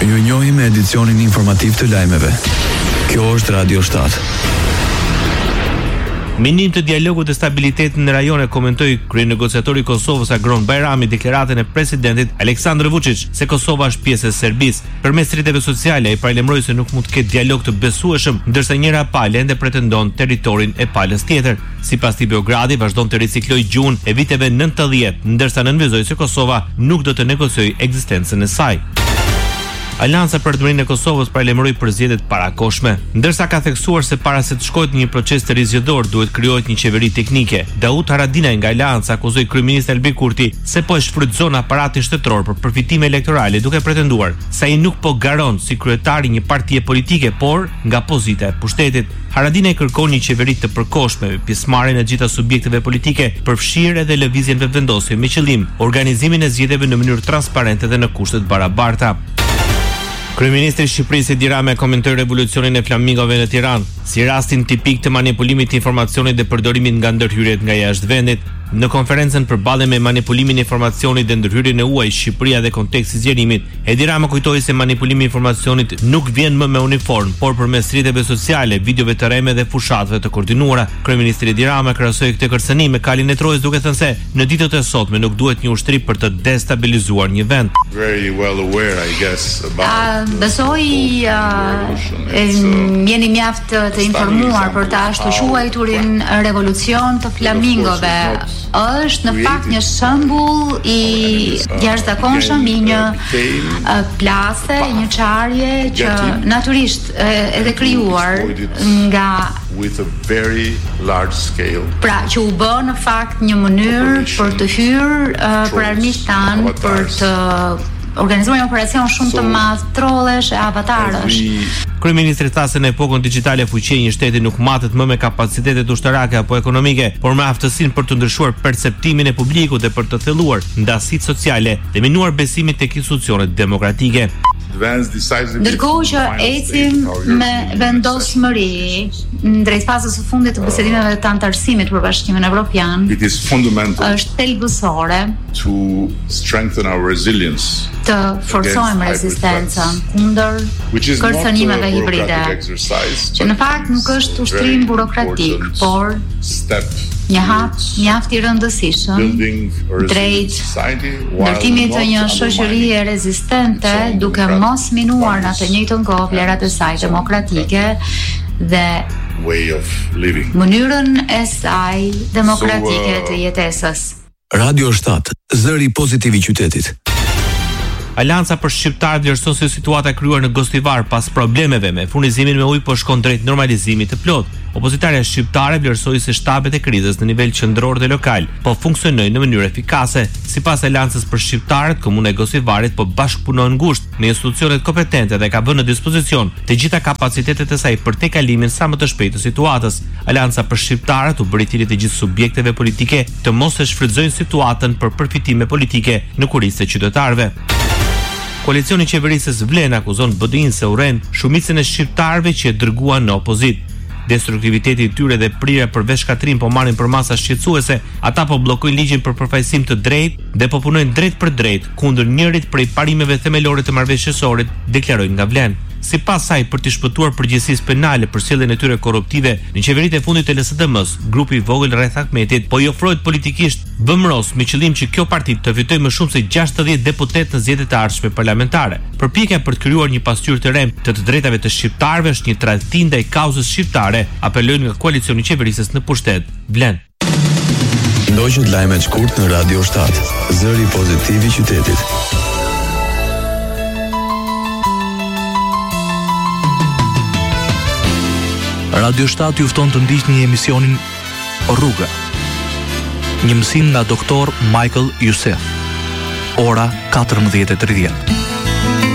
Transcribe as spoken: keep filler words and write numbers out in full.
Ju njohim me edicionin informativ të lajmeve. Kjo është Radio shtat. Minim të dialogut dhe stabilitet në rajone, komentoi kryenegociatori i Kosovës Agron Bajrami deklaratën e presidentit Aleksandar Vučić se Kosova është pjesë e Serbisë. Përmes rrjeteve sociale ai paralajmëroi se nuk mund të ketë dialog të besueshëm, ndërsa njëra palë ende pretendon territorin e palës tjetër. Sipas tij, Beogradi vazhdon të riciklojë gjuhën e viteve nëntëdhjetë, ndërsa nënvizoi se Kosova nuk do të negociojë ekzistencën e saj. Alianca për Ardhmërinë e Kosovës paralajmëroi për zgjedhjet parakoshme, ndërsa ka theksuar se para se të shkojë në një proces të rizgjedhor duhet krijohet një qeveri teknike. Daud Haradinaj nga Alianca akuzoi kryeministin Albin Kurti se po e shfrytëzon aparatin shtetëror për përfitime elektorale, duke pretenduar se ai nuk po garon si kryetari një partie politike, por nga pozita e pushtetit. Haradinaj kërkon një qeveri të përkohshme me pjesëmarrjen e gjitha subjekteve politike, përfshirë edhe lëvizjen vetëvendosje me qëllim organizimin e zgjedhjeve në mënyrë transparente dhe në kushte të barabarta. Kryeministri i Shqipërisë Edi Rama komentoi revolucionin e flamingove në Tiranë si rastin tipik të manipulimit të informacionit dhe përdorimit nga ndërhyrjet nga jashtë vendit. Në konferencën përballje me manipulimin e informacionit dhe ndërhyrjen e huaj Shqipëria dhe konteksti i zgjerimit, Edi Rama kujtoi se manipulimi i informacionit nuk vjen më me uniform, por përmes rrjeteve sociale, videove të rreme dhe fushatave të koordinuara. Kryeministri Edi Rama krahasoi këtë kërcënim me kalin e Trojës, duke thënë se në ditët e sotme nuk duhet një ushtri për të destabilizuar një vend. Very well aware, I guess, about uh, besoj uh, jeni mjaft të informuar për të ashtu quajturin revolucion të flamingove. Është në fakt një shembull i jashtëzakonshëm i një uh, plase, një çarje që natyrisht edhe krijuar nga with a very large scale. Pra që u bë në fakt një mënyrë për të hyrë uh, për armiqtë tanë, për të organizuar një operacion shumë të madh trollesh e avatarësh. Kryeministri tha se në epokën digjitale fuqia e një shteti nuk matet më me kapacitetet ushtarake apo ekonomike, por me aftësinë për të ndryshuar perceptimin e publikut dhe për të thelluar ndasitë sociale dhe minuar besimin tek institucionet demokratike. Ndërkohë që ecim me vendosmëri drejt fazës së fundit të bisedimeve të antarësimit për Bashkimin Evropian, është thelbësore të forcojmë rezistencën kundër kërcënimeve hibride, që në fakt nuk është ushtrim burokratik, por një hap mjaft i rëndësishëm drejt ndërtimit të një shoqërie rezistente, duke mos minuar në të njëjtën kohë vlerat e saj demokratike dhe mënyrën e saj demokratike të jetesës. Radio shtat, zëri pozitiv i qytetit. Alianca për shqiptarët vlerëson se situata e krijuar në Gostivar pas problemeve me furnizimin me ujë po shkon drejt normalizimit të plot. Opozitarja shqiptare vlerësoi se shtabet e krizës në nivel qendror dhe lokal po funksionojnë në mënyrë efikase. Sipas Aleancës për shqiptarët, komuna e Gostivarit po bashkëpunon ngushtë me institucionet kompetente dhe ka vënë në dispozicion të gjitha kapacitetet e saj për tejkalimin sa më të shpejtë të situatës. Alianca për shqiptarët u bëri thirrje të gjithë subjekteve politike të mos e shfrytëzojnë situatën për përfitime politike në kurrizë të qytetarëve. Koalicioni i qeverisë Vlen akuzon B D I-n se urren shumicën e shqiptarëve që e dërguan në opozit. Destruktiviteti i tyre dhe prirja për veshkatrim po marrin për masa shqetësuese, ata po bllokojnë ligjin për përfaqësim të drejtë dhe po punojnë drejt për drejt kundër njërit prej parimeve themelore të marrëveshjesorit, deklarojnë nga Vlen. Sipas saj, për të shpëtuar përgjegjësisë penale për sjelljen e tyre korruptive në qeveritë e fundit të L S D M-s, grupi i vogël rreth Ahmetit po i ofrohet politikisht vëmros me qëllim që kjo parti të fitojë më shumë se gjashtëdhjetë deputet në zgjedhjet e ardhshme parlamentare. Përpjekja për të krijuar një pasqyrë të rem të të drejtave të shqiptarëve është një tradhti ndaj kauzës shqiptare, apelojnë nga koalicioni i qeverisë në pushtet. Vlen. Ndoqët lajmet shkurt në Radio shtat, zëri pozitiv i qytetit. Radio shtat ju fton të ndiqni emisionin Rruga. Një mësim nga doktor Michael Youssef. Ora katërmbëdhjetë e tridhjetë.